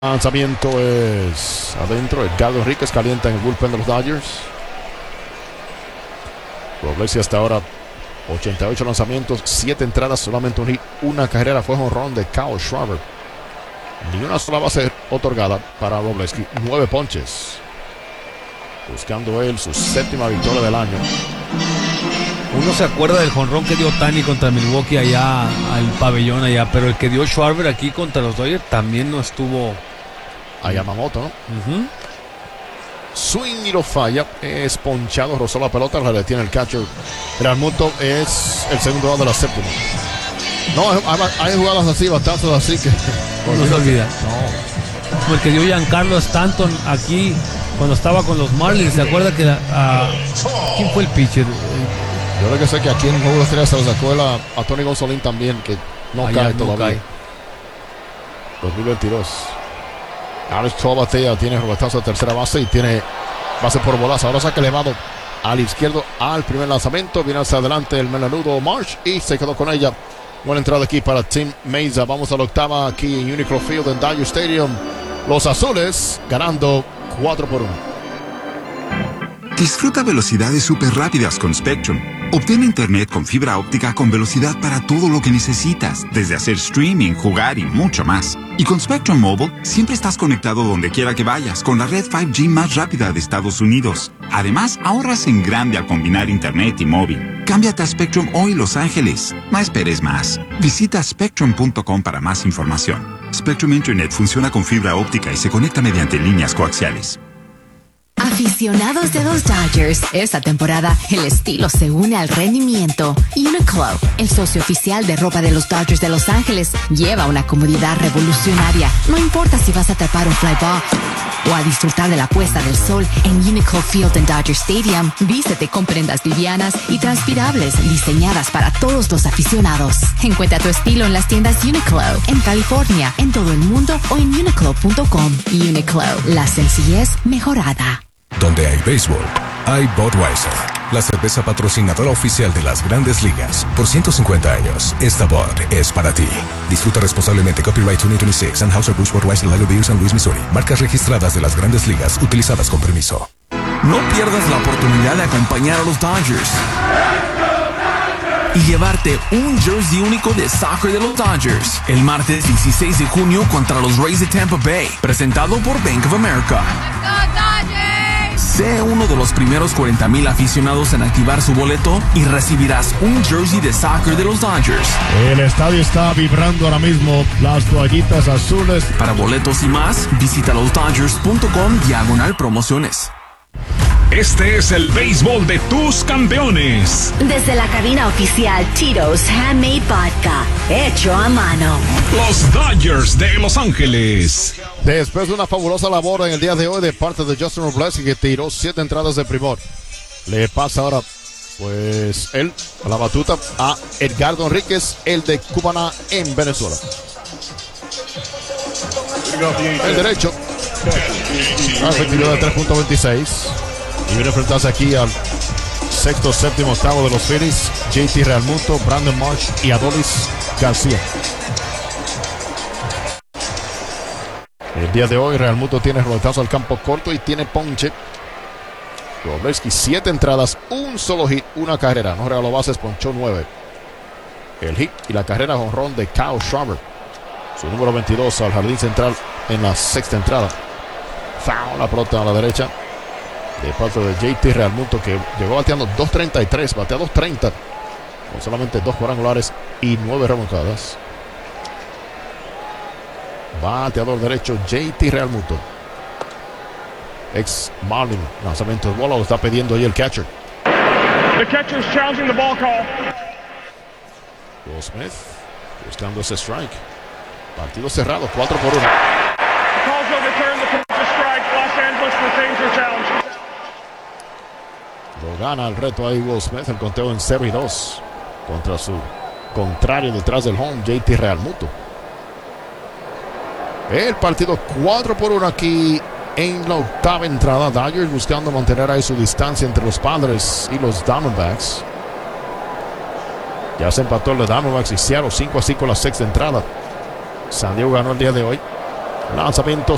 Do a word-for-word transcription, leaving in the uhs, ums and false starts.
Lanzamiento es adentro. Edgardo Enríquez calienta en el bullpen de los Dodgers. Robles hasta ahora ochenta y ocho lanzamientos, siete entradas, solamente un hit, una carrera. Fue jonrón de Kyle Schwarber. Ni una sola base otorgada para Robles. Nueve ponches. Buscando él su séptima victoria del año. Uno se acuerda del jonrón que dio Ohtani contra Milwaukee allá al pabellón allá, pero el que dio Schwarber aquí contra los Dodgers también no estuvo. A Yamamoto, ¿no? Uh-huh. Swing y lo falla. Es ponchado, rozó la pelota, la detiene el catcher. Realmuto es el segundo lado de la séptima. No, hay, hay jugadas así, bastantes así que no se olvida. No. Como el que dio Giancarlo Stanton aquí cuando estaba con los Marlins. ¿Se acuerda que uh, quién fue el pitcher? Yo creo que sé que aquí en Juego de Estrellas se lo sacó a, a Tony Gonzolín también, que no Allá cae no todavía. Cae. dos mil veintidós. Alex Tobatea tiene robetazo de tercera base y tiene base por bolas. Ahora saca elevado al izquierdo al primer lanzamiento. Viene hacia adelante el melanudo Marsh y se quedó con ella. Buena entrada aquí para Tim Mayza. Vamos a la octava aquí en Unicro Field en Dodger Stadium. Los azules ganando cuatro por uno. Disfruta velocidades súper rápidas con Spectrum. Obtén internet con fibra óptica con velocidad para todo lo que necesitas, desde hacer streaming, jugar y mucho más. Y con Spectrum Mobile, siempre estás conectado donde quiera que vayas, con la red cinco G más rápida de Estados Unidos. Además, ahorras en grande al combinar internet y móvil. Cámbiate a Spectrum hoy, Los Ángeles. No esperes más. Visita spectrum punto com para más información. Spectrum Internet funciona con fibra óptica y se conecta mediante líneas coaxiales. Aficionados de los Dodgers, esta temporada el estilo se une al rendimiento. Uniqlo, el socio oficial de ropa de los Dodgers de Los Ángeles, lleva una comodidad revolucionaria. No importa si vas a atrapar un fly ball o a disfrutar de la puesta del sol en Uniqlo Field en Dodger Stadium. Vístete con prendas livianas y transpirables diseñadas para todos los aficionados. Encuentra tu estilo en las tiendas Uniqlo en California, en todo el mundo o en uniqlo punto com. Uniqlo, la sencillez mejorada. Donde hay béisbol, hay Budweiser, la cerveza patrocinadora oficial de las Grandes Ligas. Por ciento cincuenta años, esta Bud es para ti. Disfruta responsablemente. Copyright dos mil veintiséis. Anheuser-Busch Budweiser Lager Beer San Luis, Missouri. Marcas registradas de las Grandes Ligas, utilizadas con permiso. No pierdas la oportunidad de acompañar a los Dodgers y llevarte un jersey único de soccer de los Dodgers el martes dieciséis de junio contra los Rays de Tampa Bay, presentado por Bank of America. Sé uno de los primeros cuarenta mil aficionados en activar su boleto y recibirás un jersey de soccer de los Dodgers. El estadio está vibrando ahora mismo. Las toallitas azules. Para boletos y más, visita los dodgers punto com diagonal promociones. Este es el béisbol de tus campeones. Desde la cabina oficial Tito's Handmade Vodka, hecho a mano. Los Dodgers de Los Ángeles. Después de una fabulosa labor en el día de hoy de parte de Justin Robles, que tiró siete entradas de primor, le pasa ahora, pues, él a la batuta a Edgardo Enríquez, el de Cumaná en Venezuela. El derecho. La efectividad de tres punto veintiséis. Y viene a enfrentarse aquí al sexto, séptimo, octavo de los Phillies. J T Realmuto, Brandon Marsh y Adolis García. El día de hoy Realmuto tiene roletazo al campo corto y tiene ponche. Robleski, siete entradas, un solo hit, una carrera. No regaló bases, ponchó nueve. El hit y la carrera jonrón de Kyle Schwarber. Su número veintidós al jardín central en la sexta entrada. Foul, la pelota a la derecha de parte de J T Realmuto, que llegó bateando dos treinta y tres, batea dos treinta con solamente dos cuadrangulares y nueve remolcadas. Bateador derecho J T Realmuto, ex Marlin. Lanzamiento de bola, lo está pidiendo ahí el catcher. The catcher is challenging the ball call. Will Smith buscando ese strike. Partido cerrado, cuatro por uno. Calls overturned, the pitch is strike. Los Angeles retains their challenge. Lo gana el reto ahí Will Smith, el conteo en cero y dos contra su contrario detrás del home, J T Realmuto. El partido cuatro por uno aquí en la octava entrada. Dodgers buscando mantener ahí su distancia entre los Padres y los Diamondbacks. Ya se empató el de Diamondbacks y Seattle cinco a cinco la sexta entrada. San Diego ganó el día de hoy. Lanzamiento